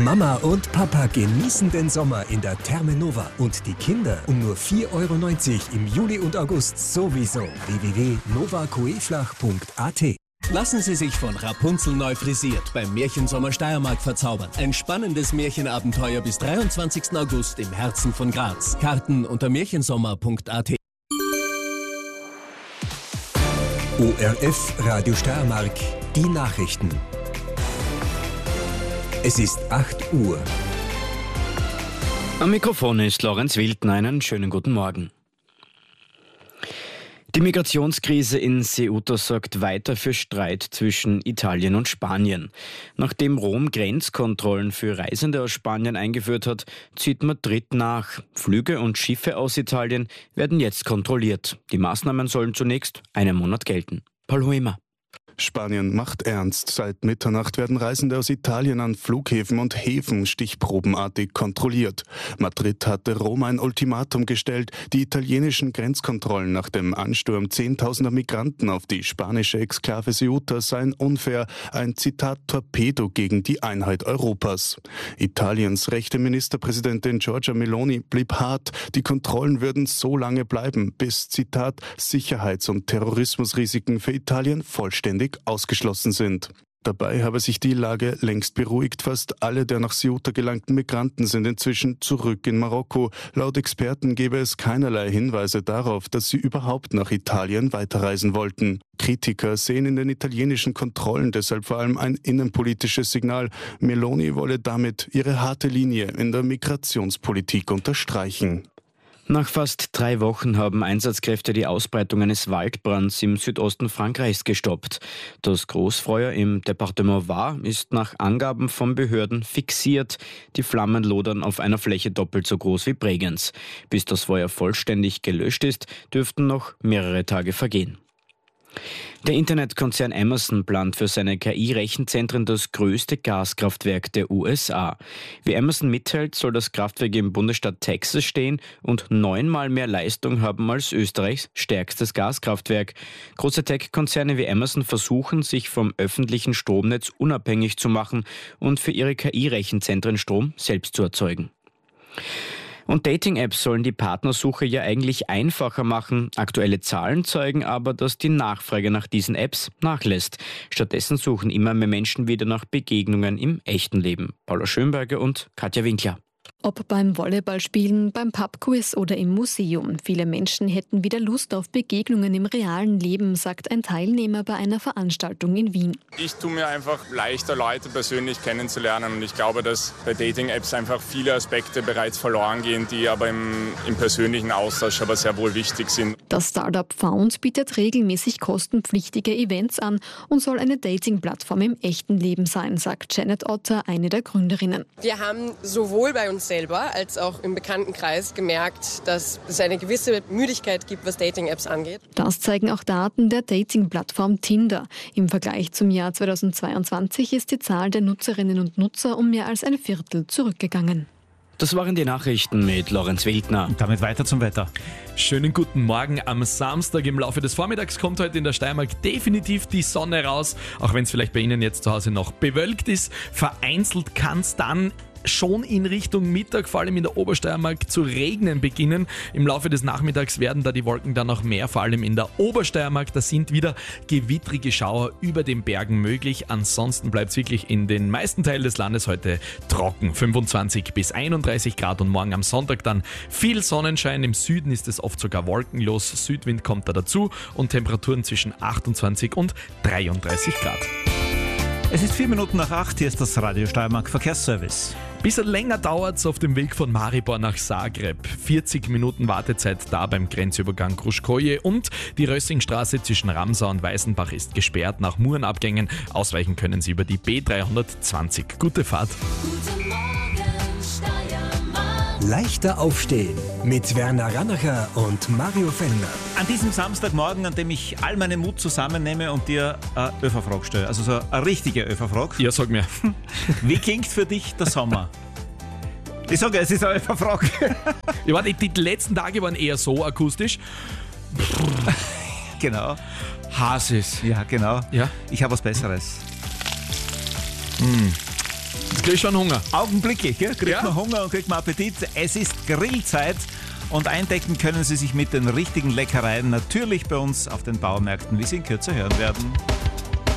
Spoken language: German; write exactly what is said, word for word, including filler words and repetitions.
Mama und Papa genießen den Sommer in der Therme Nova und die Kinder um nur vier Euro neunzig im Juli und August sowieso. w w w punkt nova coeflach punkt a t. Lassen Sie sich von Rapunzel neu frisiert beim Märchensommer Steiermark verzaubern. Ein spannendes Märchenabenteuer bis dreiundzwanzigsten August im Herzen von Graz. Karten unter märchensommer punkt a t. O R F Radio Steiermark, die Nachrichten. Es ist acht Uhr. Am Mikrofon ist Lorenz Wildner. Einen schönen guten Morgen. Die Migrationskrise in Ceuta sorgt weiter für Streit zwischen Italien und Spanien. Nachdem Rom Grenzkontrollen für Reisende aus Spanien eingeführt hat, zieht Madrid nach. Flüge und Schiffe aus Italien werden jetzt kontrolliert. Die Maßnahmen sollen zunächst einen Monat gelten. Paul Huemer. Spanien macht ernst. Seit Mitternacht werden Reisende aus Italien an Flughäfen und Häfen stichprobenartig kontrolliert. Madrid hatte Rom ein Ultimatum gestellt. Die italienischen Grenzkontrollen nach dem Ansturm zehntausender Migranten auf die spanische Exklave Ceuta seien unfair, ein Zitat Torpedo gegen die Einheit Europas. Italiens rechte Ministerpräsidentin Giorgia Meloni blieb hart. Die Kontrollen würden so lange bleiben, bis Zitat Sicherheits- und Terrorismusrisiken für Italien vollständig ausgeschlossen sind. Dabei habe sich die Lage längst beruhigt. Fast alle der nach Ceuta gelangten Migranten sind inzwischen zurück in Marokko. Laut Experten gäbe es keinerlei Hinweise darauf, dass sie überhaupt nach Italien weiterreisen wollten. Kritiker sehen in den italienischen Kontrollen deshalb vor allem ein innenpolitisches Signal. Meloni wolle damit ihre harte Linie in der Migrationspolitik unterstreichen. Nach fast drei Wochen haben Einsatzkräfte die Ausbreitung eines Waldbrands im Südosten Frankreichs gestoppt. Das Großfeuer im Departement Var ist nach Angaben von Behörden fixiert. Die Flammen lodern auf einer Fläche doppelt so groß wie Bregenz. Bis das Feuer vollständig gelöscht ist, dürften noch mehrere Tage vergehen. Der Internetkonzern Amazon plant für seine K I-Rechenzentren das größte Gaskraftwerk der U S A. Wie Amazon mitteilt, soll das Kraftwerk im Bundesstaat Texas stehen und neunmal mehr Leistung haben als Österreichs stärkstes Gaskraftwerk. Große Tech-Konzerne wie Amazon versuchen, sich vom öffentlichen Stromnetz unabhängig zu machen und für ihre K I-Rechenzentren Strom selbst zu erzeugen. Und Dating-Apps sollen die Partnersuche ja eigentlich einfacher machen. Aktuelle Zahlen zeigen aber, dass die Nachfrage nach diesen Apps nachlässt. Stattdessen suchen immer mehr Menschen wieder nach Begegnungen im echten Leben. Paula Schönberger und Katja Winkler. Ob beim Volleyballspielen, beim Pubquiz oder im Museum. Viele Menschen hätten wieder Lust auf Begegnungen im realen Leben, sagt ein Teilnehmer bei einer Veranstaltung in Wien. Ich tue mir einfach leichter, Leute persönlich kennenzulernen. Und ich glaube, dass bei Dating-Apps einfach viele Aspekte bereits verloren gehen, die aber im, im persönlichen Austausch aber sehr wohl wichtig sind. Das Startup Found bietet regelmäßig kostenpflichtige Events an und soll eine Dating-Plattform im echten Leben sein, sagt Janet Otter, eine der Gründerinnen. Wir haben sowohl bei uns selber als auch im Bekanntenkreis gemerkt, dass es eine gewisse Müdigkeit gibt, was Dating-Apps angeht. Das zeigen auch Daten der Dating-Plattform Tinder. Im Vergleich zum Jahr zweitausendzweiundzwanzig ist die Zahl der Nutzerinnen und Nutzer um mehr als ein Viertel zurückgegangen. Das waren die Nachrichten mit Lorenz Wildner. Und damit weiter zum Wetter. Schönen guten Morgen am Samstag. Im Laufe des Vormittags kommt heute in der Steiermark definitiv die Sonne raus. Auch wenn es vielleicht bei Ihnen jetzt zu Hause noch bewölkt ist. Vereinzelt kann es dann schon in Richtung Mittag, vor allem in der Obersteiermark, zu regnen beginnen. Im Laufe des Nachmittags werden da die Wolken dann noch mehr, vor allem in der Obersteiermark. Da sind wieder gewittrige Schauer über den Bergen möglich. Ansonsten bleibt es wirklich in den meisten Teilen des Landes heute trocken. fünfundzwanzig bis einunddreißig Grad und morgen am Sonntag dann viel Sonnenschein. Im Süden ist es oft sogar wolkenlos. Südwind kommt da dazu und Temperaturen zwischen achtundzwanzig und dreiunddreißig Grad. Es ist vier Minuten nach acht, hier ist das Radio Steiermark Verkehrsservice. Bisschen länger dauert es auf dem Weg von Maribor nach Zagreb. vierzig Minuten Wartezeit da beim Grenzübergang Gruschkoje und die Rössingstraße zwischen Ramsau und Weißenbach ist gesperrt nach Murenabgängen. Ausweichen können Sie über die B dreihundertzwanzig. Gute Fahrt. Guten Morgen, Steiermark. Leichter aufstehen mit Werner Rannacher und Mario Fellner. An diesem Samstagmorgen, an dem ich all meinen Mut zusammennehme und dir eine ÖV-Frage stelle, also so eine richtige ÖV-Frage. Ja, sag mir. Wie klingt für dich der Sommer? Ich sage, es ist eine ÖV-Frage. Ja, die, die letzten Tage waren eher so akustisch. Genau. Hasis. Ja, genau. Ja? Ich habe was Besseres. Hm. krieg schon Hunger. Augenblicklich, gell? Kriegt Ja. man Hunger und kriegt man Appetit. Es ist Grillzeit und eindecken können Sie sich mit den richtigen Leckereien natürlich bei uns auf den Baumärkten, wie Sie in Kürze hören werden.